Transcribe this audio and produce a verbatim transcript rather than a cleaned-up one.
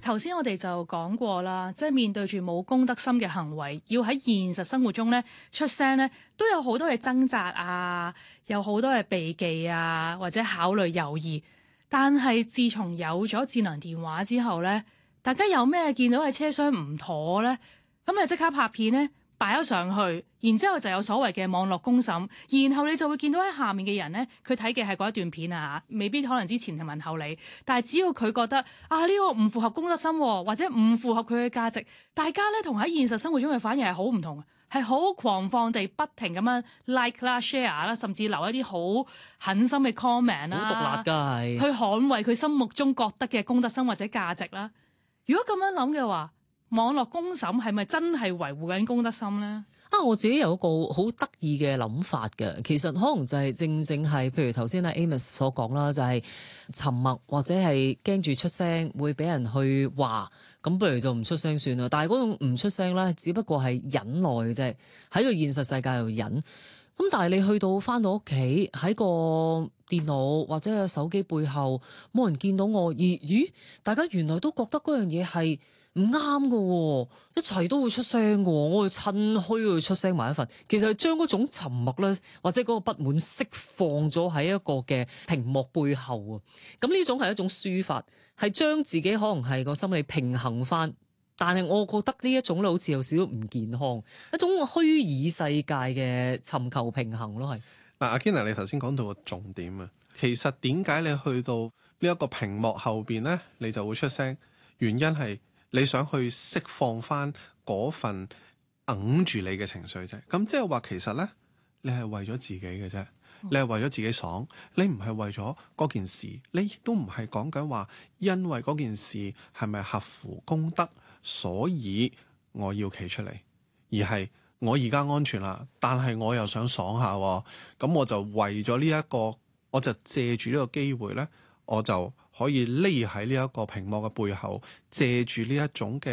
頭先我哋就講過啦，即係面對住冇公德心嘅行為，要喺現實生活中咧出聲咧，都有好多嘅掙扎啊，有好多嘅避忌啊，或者考慮猶豫。但係自從有咗智能電話之後咧，大家有咩見到喺車廂唔妥咧，咁咪即刻拍片咧，擺咗上去，然之後就有所謂嘅網絡公審，然後你就會見到喺下面嘅人咧，佢睇嘅係嗰一段片啊，未必可能之前係問候你，但係只要佢覺得啊呢個唔符合公德心，或者唔符合佢嘅價值，大家咧同喺現實生活中嘅反應係好唔同，係好狂放地不停咁樣 like 啦、share 啦，甚至留一啲好狠心嘅 comment 啦， 好毒辣㗎係， 去捍衛佢心目中覺得嘅公德心或者價值啦。如果咁樣諗嘅話，網絡公審係咪真係維護緊公德心咧？ 啊，我自己有一個好得意嘅諗法嘅，其實可能就係正正係，譬如頭先阿 Amos 所講啦，就係沉默或者係驚住出聲會俾人去話，咁不如就唔出聲算啦。但係嗰種唔出聲咧，只不過係忍耐嘅啫，喺個現實世界度忍。咁但係你去到返到屋企喺個電腦或者手機背後冇人見到我，咦咦，大家原來都覺得嗰樣嘢係唔啱㗎，一齊都會出聲㗎，我會趁虛去出聲埋一份。其實係將嗰種沉默咧，或者嗰個不滿釋放咗喺一個嘅屏幕背後啊。咁呢種係一種抒發，係將自己可能係個心理平衡返。但係我覺得呢一種咧，好似有少少唔健康，一種虛擬世界嘅尋求平衡咯，係。 嗱，阿 Kenna 你頭先講到個重點啊，其實點解你去到呢一個屏幕後邊咧，你就會出聲？原因係你想去釋放翻嗰份揞住你嘅情緒啫。咁即係話其實咧，你係為咗自己嘅啫，你係為咗自己爽，你唔係為咗嗰件事，你亦都唔係講緊話因為嗰件事係咪合乎公德，所以我要企出嚟，而係我而家安全啦，但係我又想爽下，咁我就為咗呢一個，我就借住呢個機會咧，我就可以匿喺呢一個屏幕嘅背後，借住呢一種嘅